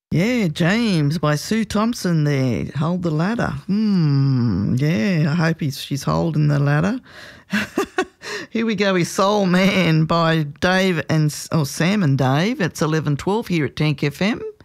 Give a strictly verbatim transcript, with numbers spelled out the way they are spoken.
Yeah, James by Sue Thompson there. Hold the ladder. Hmm, yeah, I hope he's, she's holding the ladder. Here we go with Soul Man by Dave and oh, Sam and Dave. It's eleven twelve here at Tank F M.